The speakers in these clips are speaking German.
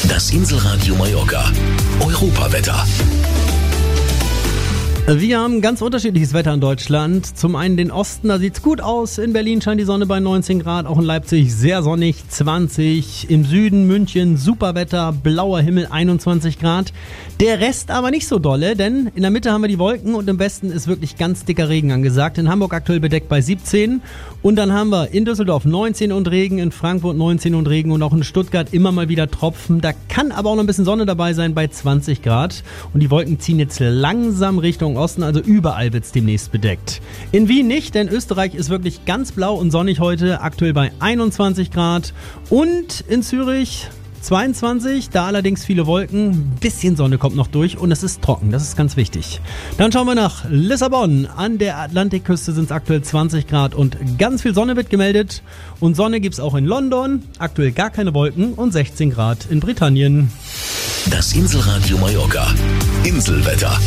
Das Inselradio Mallorca. Europawetter. Wir haben ganz unterschiedliches Wetter in Deutschland. Zum einen den Osten, da sieht's gut aus. In Berlin scheint die Sonne bei 19 Grad, auch in Leipzig sehr sonnig, 20. Im Süden München super Wetter, blauer Himmel, 21 Grad. Der Rest aber nicht so dolle, denn in der Mitte haben wir die Wolken und im Westen ist wirklich ganz dicker Regen angesagt. In Hamburg aktuell bedeckt bei 17 und dann haben wir in Düsseldorf 19 und Regen, in Frankfurt 19 und Regen und auch in Stuttgart immer mal wieder Tropfen. Da kann aber auch noch ein bisschen Sonne dabei sein bei 20 Grad und die Wolken ziehen jetzt langsam Richtung Osten, also überall wird's demnächst bedeckt. In Wien nicht, denn Österreich ist wirklich ganz blau und sonnig heute, aktuell bei 21 Grad und in Zürich 22, da allerdings viele Wolken, ein bisschen Sonne kommt noch durch und es ist trocken, das ist ganz wichtig. Dann schauen wir nach Lissabon. An der Atlantikküste sind es aktuell 20 Grad und ganz viel Sonne wird gemeldet. Und Sonne gibt es auch in London, aktuell gar keine Wolken und 16 Grad in Britannien. Das Inselradio Mallorca. Inselwetter.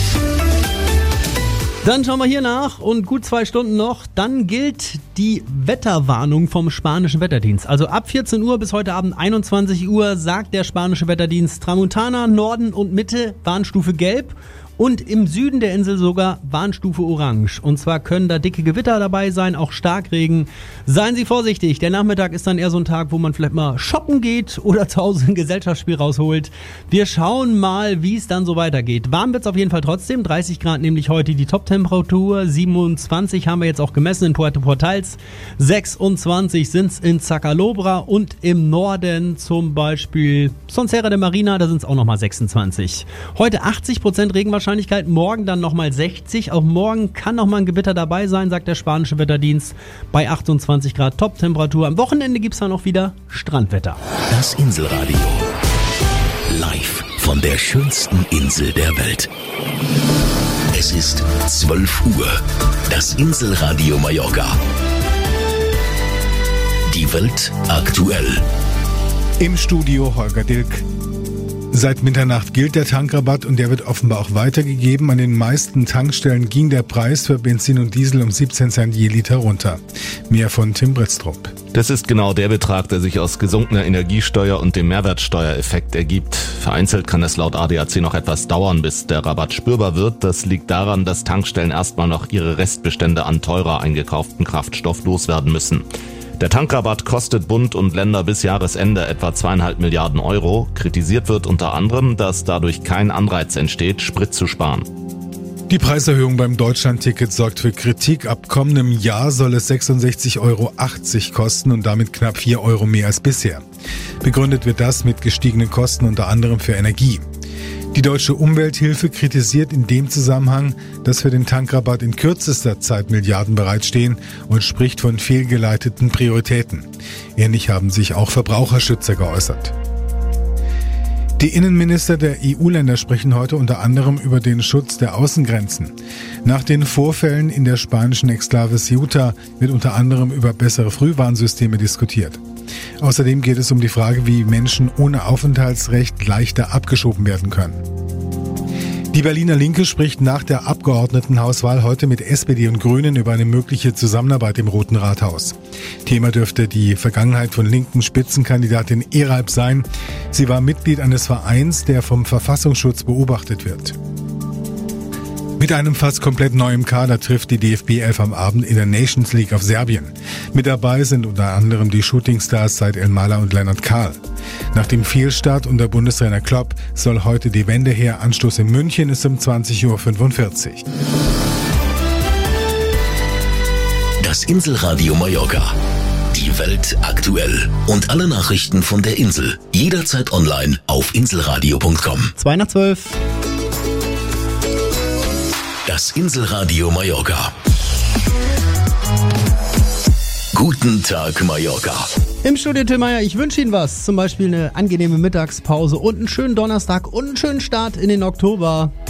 Dann schauen wir hier nach und gut 2 Stunden noch. Dann gilt die Wetterwarnung vom spanischen Wetterdienst. Also ab 14 Uhr bis heute Abend 21 Uhr sagt der spanische Wetterdienst Tramontana, Norden und Mitte Warnstufe Gelb. Und im Süden der Insel sogar Warnstufe Orange. Und zwar können da dicke Gewitter dabei sein, auch Starkregen. Seien Sie vorsichtig, der Nachmittag ist dann eher so ein Tag, wo man vielleicht mal shoppen geht oder zu Hause ein Gesellschaftsspiel rausholt. Wir schauen mal, wie es dann so weitergeht. Warm wird es auf jeden Fall trotzdem, 30 Grad nämlich heute die Top-Temperatur, 27 haben wir jetzt auch gemessen in Puerto Portals, 26 sind es in Zacalobra und im Norden zum Beispiel Sonserra de Marina, da sind es auch nochmal 26. Heute 80% Regenwahrscheinlichkeit, morgen dann nochmal 60. Auch morgen kann nochmal ein Gewitter dabei sein, sagt der spanische Wetterdienst. Bei 28 Grad Top-Temperatur. Am Wochenende gibt es dann auch wieder Strandwetter. Das Inselradio. Live von der schönsten Insel der Welt. Es ist 12 Uhr. Das Inselradio Mallorca. Die Welt aktuell. Im Studio Holger Dilk. Seit Mitternacht gilt der Tankrabatt und der wird offenbar auch weitergegeben. An den meisten Tankstellen ging der Preis für Benzin und Diesel um 17 Cent je Liter runter. Mehr von Tim Britztrup. Das ist genau der Betrag, der sich aus gesunkener Energiesteuer und dem Mehrwertsteuereffekt ergibt. Vereinzelt kann es laut ADAC noch etwas dauern, bis der Rabatt spürbar wird. Das liegt daran, dass Tankstellen erstmal noch ihre Restbestände an teurer eingekauften Kraftstoff loswerden müssen. Der Tankrabatt kostet Bund und Länder bis Jahresende etwa 2,5 Milliarden Euro. Kritisiert wird unter anderem, dass dadurch kein Anreiz entsteht, Sprit zu sparen. Die Preiserhöhung beim Deutschlandticket sorgt für Kritik. Ab kommendem Jahr soll es 66,80 Euro kosten und damit knapp 4 Euro mehr als bisher. Begründet wird das mit gestiegenen Kosten unter anderem für Energie. Die Deutsche Umwelthilfe kritisiert in dem Zusammenhang, dass für den Tankrabatt in kürzester Zeit Milliarden bereitstehen und spricht von fehlgeleiteten Prioritäten. Ähnlich haben sich auch Verbraucherschützer geäußert. Die Innenminister der EU-Länder sprechen heute unter anderem über den Schutz der Außengrenzen. Nach den Vorfällen in der spanischen Exklave Ceuta wird unter anderem über bessere Frühwarnsysteme diskutiert. Außerdem geht es um die Frage, wie Menschen ohne Aufenthaltsrecht leichter abgeschoben werden können. Die Berliner Linke spricht nach der Abgeordnetenhauswahl heute mit SPD und Grünen über eine mögliche Zusammenarbeit im Roten Rathaus. Thema dürfte die Vergangenheit von linken Spitzenkandidatin Eralp sein. Sie war Mitglied eines Vereins, der vom Verfassungsschutz beobachtet wird. Mit einem fast komplett neuen Kader trifft die DFB 11 am Abend in der Nations League auf Serbien. Mit dabei sind unter anderem die Shootingstars Said Elmalah und Lennart Kahl. Nach dem Fehlstart unter Bundestrainer Klopp soll heute die Wende her. Anstoß in München ist um 20:45 Uhr. Das Inselradio Mallorca. Die Welt aktuell. Und alle Nachrichten von der Insel. Jederzeit online auf inselradio.com. 2:12. Das Inselradio Mallorca. Guten Tag, Mallorca. Im Studio Till Meyer, ich wünsche Ihnen was. Zum Beispiel eine angenehme Mittagspause und einen schönen Donnerstag und einen schönen Start in den Oktober.